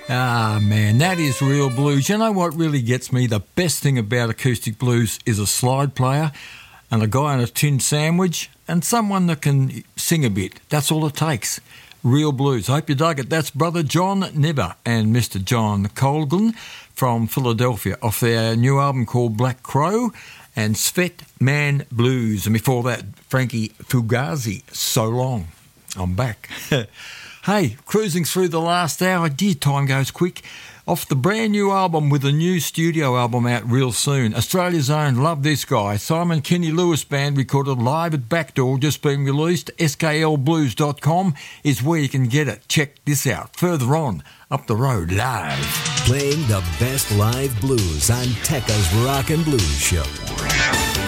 Ah, man, that is real blues. You know what really gets me? The best thing about acoustic blues is a slide player and a guy on a tin sandwich and someone that can sing a bit. That's all it takes. Real blues. Hope you dug it. That's Brother John Nibber and Mr. John Colgan from Philadelphia off their new album called Black Crow and Svet Man Blues. And before that, Frankie Fugazi, So Long. I'm back. Hey, cruising through the last hour. Dear, time goes quick. Off the brand new album with a new studio album out real soon. Australia's own Love This Guy. Simon Kenny Lewis Band recorded live at Backdoor, just being released. SKLBlues.com is where you can get it. Check this out. Further on, up the road, live. Playing the best live blues on Tekka's Rock and Blues Show.